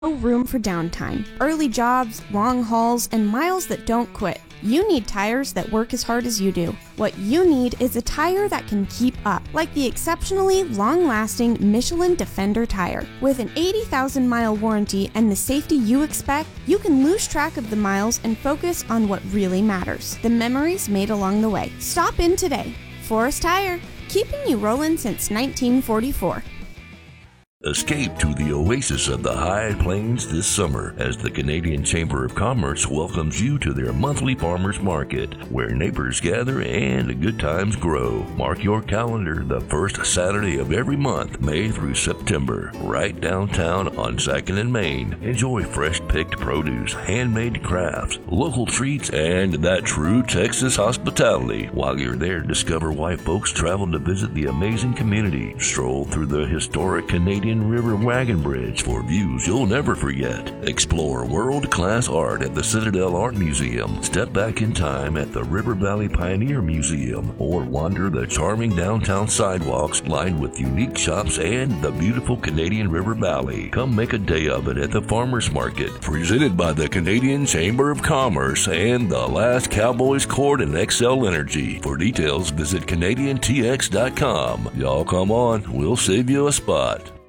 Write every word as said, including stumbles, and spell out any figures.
No room for downtime, early jobs, long hauls, and miles that don't quit. You need tires that work as hard as you do. What you need is a tire that can keep up, like the exceptionally long-lasting Michelin Defender tire. With an eighty thousand mile warranty and the safety you expect, you can lose track of the miles and focus on what really matters, the memories made along the way. Stop in today. Forest Tire, keeping you rolling since nineteen forty-four. Escape to the oasis of the High Plains this summer as the Canadian Chamber of Commerce welcomes you to their monthly farmers market, where neighbors gather and good times grow. Mark your calendar the first Saturday of every month, May through September, right downtown on second and Main. Enjoy fresh-picked produce, handmade crafts, local treats, and that true Texas hospitality. While you're there, discover why folks travel to visit the amazing community. Stroll through the historic Canadian River Wagon Bridge for views you'll never forget. Explore world-class art at the Citadel Art Museum. Step back in time at the River Valley Pioneer Museum, or wander the charming downtown sidewalks lined with unique shops and the beautiful Canadian River Valley. Come make a day of it at the Farmers Market, presented by the Canadian Chamber of Commerce and the Last Cowboys Court and Xcel Energy. For details, visit Canadian T X dot com. Y'all come on, we'll save you a spot.